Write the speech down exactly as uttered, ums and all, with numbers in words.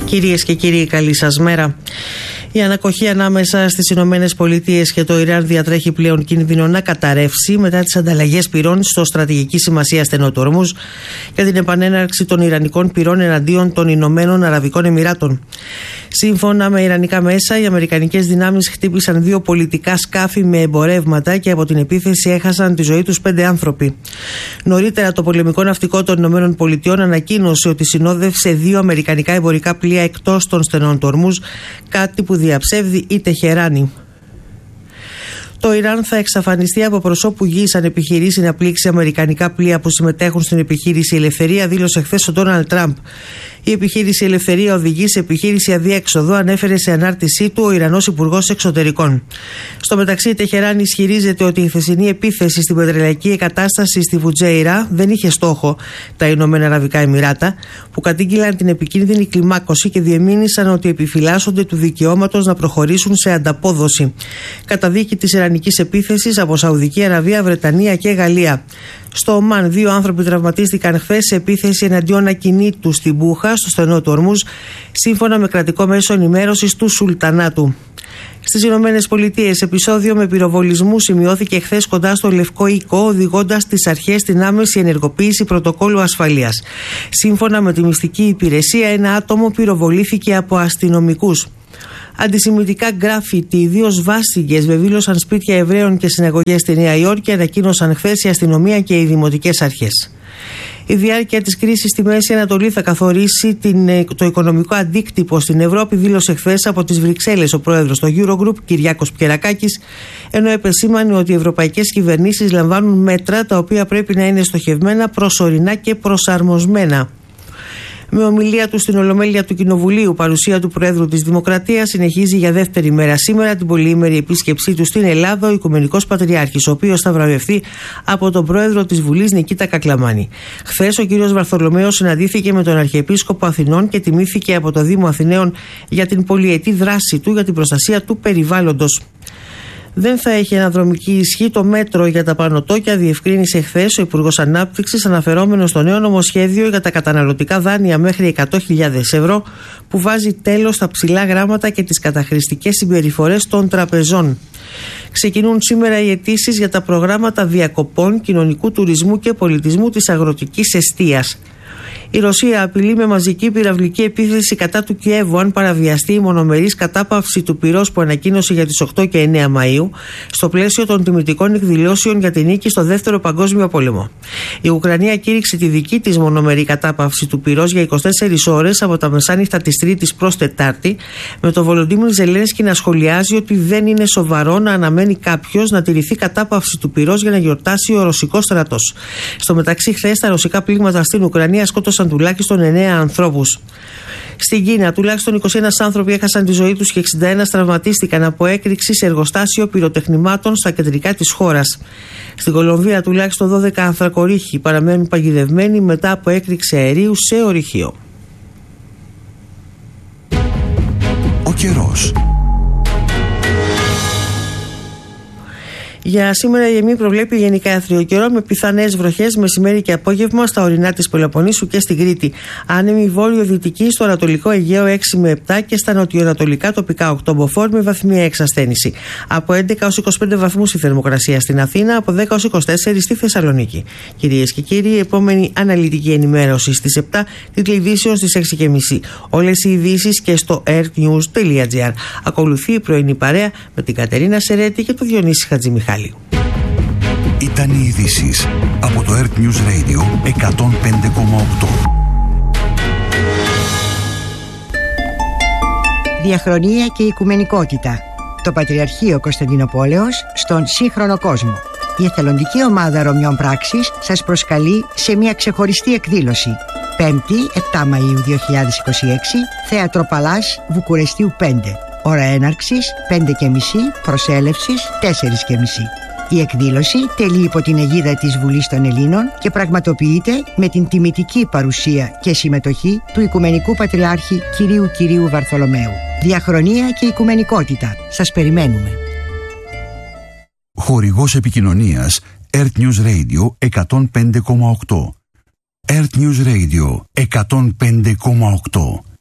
Κυρίες και κύριοι, καλή σας μέρα. Η ανακοχή ανάμεσα στις Ηνωμένες Πολιτείες και το Ιράν διατρέχει πλέον κίνδυνο να καταρρεύσει μετά τις ανταλλαγές πυρών στο στρατηγική σημασία στενό του Ορμούζ και την επανέναρξη των Ιρανικών πυρών εναντίον των Ηνωμένων Αραβικών Εμιράτων. Σύμφωνα με ιρανικά μέσα, οι αμερικανικές δυνάμεις χτύπησαν δύο πολιτικά σκάφη με εμπορεύματα και από την επίθεση έχασαν τη ζωή τους πέντε άνθρωποι. Νωρίτερα, το πολεμικό ναυτικό των Ηνωμένων Πολιτειών ανακοίνωσε ότι συνόδευσε δύο αμερικανικά εμπορικά πλοία εκτός των στενών του Ορμούζ, κάτι που διαψεύδει η Τεχεράνη. Το Ιράν θα εξαφανιστεί από προσώπου γης αν επιχειρήσει να πλήξει αμερικανικά πλοία που συμμετέχουν στην επιχείρηση Ελευθερία, δήλωσε χθες ο Ντόναλντ Τραμπ. Η επιχείρηση Ελευθερία οδηγεί σε επιχείρηση αδιέξοδο, ανέφερε σε ανάρτησή του ο Ιρανός Υπουργός Εξωτερικών. Στο μεταξύ, η Τεχεράνη ισχυρίζεται ότι η χθεσινή επίθεση στην πετρελαϊκή εγκατάσταση στη Βουτζέιρα δεν είχε στόχο τα Ηνωμένα Αραβικά Εμιράτα, που κατήγγειλαν την επικίνδυνη κλιμάκωση και διεμήνυσαν ότι επιφυλάσσονται του δικαιώματος να προχωρήσουν σε ανταπόδοση. Καταδίκη της ιρανικής επίθεσης από Σαουδική Αραβία, Βρετανία και Γαλλία. Στο Ομάν, δύο άνθρωποι τραυματίστηκαν χθες σε επίθεση εναντίον ακινήτου στην Μπούχα, στο στενό του Ορμούζ, σύμφωνα με κρατικό μέσο ενημέρωσης του Σουλτανάτου. Στις Ηνωμένες Πολιτείες, επεισόδιο με πυροβολισμού σημειώθηκε χθες κοντά στο Λευκό Οίκο, οδηγώντας τις αρχές στην άμεση ενεργοποίηση πρωτοκόλου ασφαλείας. Σύμφωνα με τη μυστική υπηρεσία, ένα άτομο πυροβολήθηκε από αστυνομικούς. Αντισημιτικά γκράφιτι, ιδίως βάστιγγες, βεβήλωσαν σπίτια Εβραίων και συναγωγές στη Νέα Υόρκη, ανακοίνωσαν χθες η αστυνομία και οι δημοτικές αρχές. Η διάρκεια της κρίσης στη Μέση Ανατολή θα καθορίσει την, το οικονομικό αντίκτυπο στην Ευρώπη, δήλωσε χθες από τις Βρυξέλλες ο πρόεδρος του Eurogroup, Κυριάκος Πιερακάκης, ενώ επεσήμανε ότι οι ευρωπαϊκές κυβερνήσεις λαμβάνουν μέτρα τα οποία πρέπει να είναι στοχευμένα, προσωρινά και προσαρμοσμένα. Με ομιλία του στην Ολομέλεια του Κοινοβουλίου, παρουσία του Προέδρου της Δημοκρατίας, συνεχίζει για δεύτερη μέρα σήμερα την πολυήμερη επίσκεψή του στην Ελλάδα ο Οικουμενικός Πατριάρχης, ο οποίος θα βραβευτεί από τον Πρόεδρο της Βουλής Νικήτα Κακλαμάνη. Χθες ο κ. Βαρθολομαίος συναντήθηκε με τον Αρχιεπίσκοπο Αθηνών και τιμήθηκε από το Δήμο Αθηναίων για την πολυετή δράση του για την προστασία του περιβάλλοντος. Δεν θα έχει αναδρομική ισχύ το μέτρο για τα πανωτόκια, διευκρίνησε χθες ο Υπουργός Ανάπτυξης, αναφερόμενος στο νέο νομοσχέδιο για τα καταναλωτικά δάνεια μέχρι εκατό χιλιάδες ευρώ, που βάζει τέλος στα ψηλά γράμματα και τις καταχρηστικές συμπεριφορές των τραπεζών. Ξεκινούν σήμερα οι αιτήσεις για τα προγράμματα διακοπών, κοινωνικού τουρισμού και πολιτισμού της αγροτικής εστίας. Η Ρωσία απειλεί με μαζική πυραυλική επίθεση κατά του Κιέβου αν παραβιαστεί η μονομερής κατάπαυση του πυρός που ανακοίνωσε για τις οκτώ και εννέα Μαΐου στο πλαίσιο των τιμητικών εκδηλώσεων για την νίκη στο Δεύτερο Παγκόσμιο Πόλεμο. Η Ουκρανία κήρυξε τη δική της μονομερή κατάπαυση του πυρός για είκοσι τέσσερις ώρες από τα μεσάνυχτα της Τρίτης προς Τετάρτη, με τον Βολοντίμιρ Ζελένσκι να σχολιάζει ότι δεν είναι σοβαρό να αναμένει κάποιος να τηρηθεί κατάπαυση του πυρός για να γιορτάσει ο ρωσικός στρατός. Στο μεταξύ, χθες τα ρωσικά πλήγματα στην Ουκρανία σκότωσαν τουλάχιστον εννέα ανθρώπους. Στην Κίνα, τουλάχιστον είκοσι ένα άνθρωποι έχασαν τη ζωή τους και εξήντα ένα τραυματίστηκαν από έκρηξη σε εργοστάσιο πυροτεχνημάτων στα κεντρικά της χώρας. Στην Κολομβία, τουλάχιστον δώδεκα ανθρακορύχοι παραμένουν παγιδευμένοι μετά από έκρηξη αερίου σε ορυχείο. Ο καιρός. Για σήμερα η ΕΜΗ προβλέπει γενικά άθριο καιρό με πιθανές βροχές μεσημέρι και απόγευμα στα ορεινά της Πελοποννήσου και στην Κρήτη. Άνεμη βόρειο-δυτική στο Ανατολικό Αιγαίο έξι με επτά και στα νοτιοανατολικά τοπικά οκτώ μποφόρ με βαθμία εξασθένηση. Από έντεκα έως είκοσι πέντε βαθμούς η θερμοκρασία στην Αθήνα, από δέκα έως είκοσι τέσσερα στη Θεσσαλονίκη. Κυρίες και κύριοι, η επόμενη αναλυτική ενημέρωση στις επτά, τίτλοι ειδήσεων στις έξι και μισή. Όλες οι ειδήσεις και στο airnews τελεία gr. Ακολουθεί η πρωινή παρέα με την Κατερίνα Σερέτη και τον Διονύση Χατζημιχάλη. Ήταν οι ειδήσεις από το Earth News Radio εκατόν πέντε κόμμα οκτώ. Διαχρονία και οικουμενικότητα. Το Πατριαρχείο Κωνσταντινοπόλεως στον σύγχρονο κόσμο. Η εθελοντική ομάδα Ρωμιών Πράξης σας προσκαλεί σε μια ξεχωριστή εκδήλωση. Πέμπτη, επτά Μαΐου δύο χιλιάδες είκοσι έξι, Θέατρο Παλάς, Βουκουρεστίου πέντε. Ώρα έναρξης πέντε και μισή, προσέλευσης τέσσερα και μισή. Η εκδήλωση τελεί υπό την αιγίδα της Βουλής των Ελλήνων και πραγματοποιείται με την τιμητική παρουσία και συμμετοχή του Οικουμενικού Πατριάρχη Κυρίου Κυρίου Βαρθολομαίου. Διαχρονία και οικουμενικότητα. Σας περιμένουμε. Χορηγός επικοινωνίας Earth News Radio εκατόν πέντε κόμμα οκτώ. Earth News Radio εκατόν πέντε κόμμα οκτώ.